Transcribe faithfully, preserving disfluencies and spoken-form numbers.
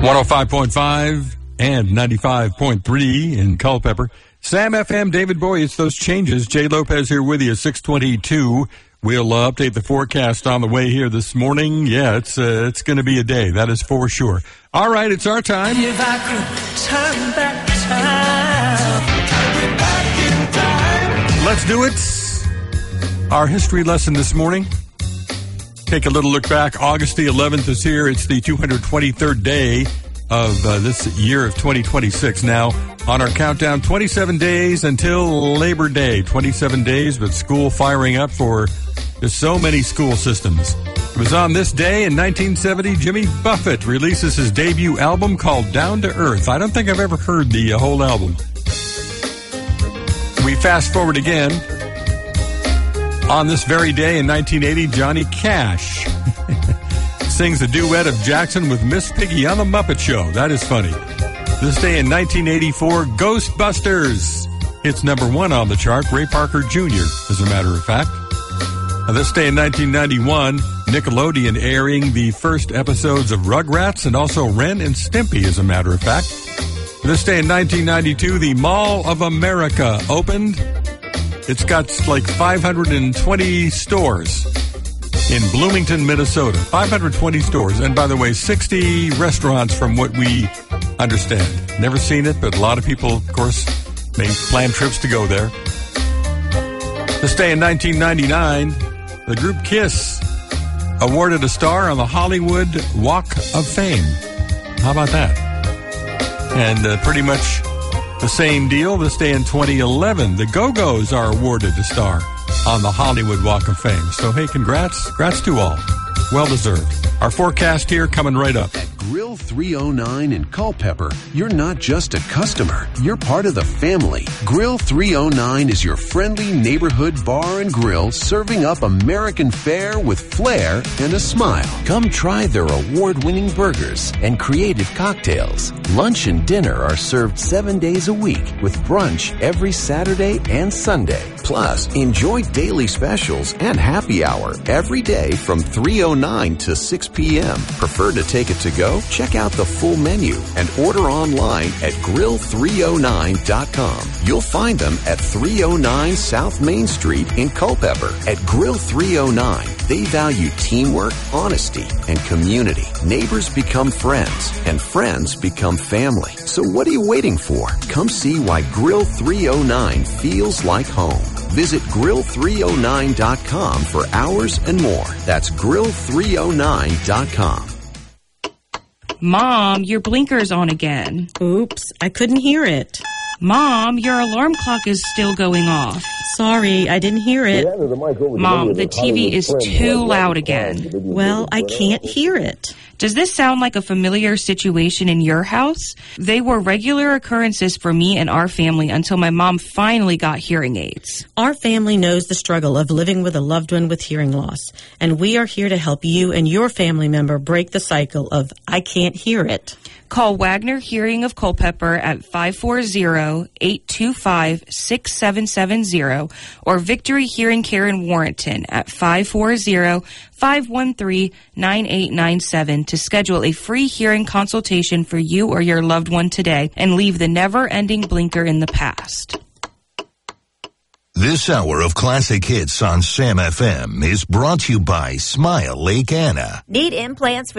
one oh five point five and ninety-five point three in Culpeper. Sam F M, David Boy, it's those changes. Jay Lopez here with you, six twenty-two. We'll uh, update the forecast on the way here this morning. Yeah, it's uh, it's going to be a day, that is for sure. All right, it's our time. If I could turn back time, back in time. Let's do it. Our history lesson this morning. Take a little look back. August the eleventh is here. It's the two hundred twenty-third day of uh, this year of twenty twenty-six. Now, on our countdown, twenty-seven days until Labor Day. twenty-seven days, but school firing up for there's so many school systems. It was on this day in nineteen seventy, Jimmy Buffett releases his debut album called Down to Earth. I don't think I've ever heard the uh, whole album. We fast forward again. On this very day in nineteen eighty, Johnny Cash sings a duet of Jackson with Miss Piggy on The Muppet Show. That is funny. This day in nineteen eighty-four, Ghostbusters hits number one on the chart. Ray Parker Junior, as a matter of fact. Now, this day in nineteen ninety-one, Nickelodeon airing the first episodes of Rugrats and also Ren and Stimpy, as a matter of fact. This day in nineteen ninety-two, the Mall of America opened. It's got like five hundred twenty stores in Bloomington, Minnesota. five hundred twenty stores. And by the way, sixty restaurants from what we understand. Never seen it, but a lot of people, of course, may plan trips to go there. This day in nineteen ninety-nine, the group Kiss awarded a star on the Hollywood Walk of Fame. How about that? And uh, pretty much the same deal. This day in twenty eleven, the Go-Go's are awarded a star on the Hollywood Walk of Fame. So, hey, congrats. Congrats to all. Well deserved. Our forecast here coming right up. At Grill three oh nine in Culpeper, you're not just a customer. You're part of the family. Grill three oh nine is your friendly neighborhood bar and grill serving up American fare with flair and a smile. Come try their award-winning burgers and creative cocktails. Lunch and dinner are served seven days a week with brunch every Saturday and Sunday. Plus, enjoy daily specials and happy hour every day from three oh nine to six p.m. Prefer to take it to go? Check out the full menu and order online at grill three oh nine dot com. You'll find them at three oh nine South Main Street in Culpeper. At Grill three oh nine, they value teamwork, honesty, and community. Neighbors become friends, and friends become family. So what are you waiting for? Come see why Grill three oh nine feels like home. Visit grill three oh nine dot com for hours and more. That's grill three oh nine dot com. Mom, your blinker's on again. Oops, I couldn't hear it. Mom, your alarm clock is still going off. Sorry, I didn't hear it. Mom, the T V is too loud again. Well, I can't hear it. Does this sound like a familiar situation in your house? They were regular occurrences for me and our family until my mom finally got hearing aids. Our family knows the struggle of living with a loved one with hearing loss, and we are here to help you and your family member break the cycle of I can't hear it. Call Wagner Hearing of Culpeper at five four zero, eight two five, six seven seven zero or Victory Hearing Care in Warrenton at five four zero, five one three, nine eight nine seven to schedule a free hearing consultation for you or your loved one today and leave the never-ending blinker in the past. This hour of classic hits on Sam F M is brought to you by Smile Lake Anna. Need implants for